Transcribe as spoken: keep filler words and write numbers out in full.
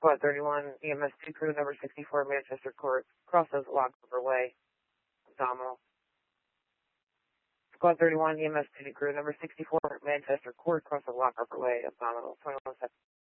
Squad thirty-one, E M S two crew number sixty-four, Manchester Court, crosses Lock River Way, abdominal. Squad thirty-one, E M S two crew number sixty-four, Manchester Court, crosses Lock River Way, abdominal, twenty-one seconds.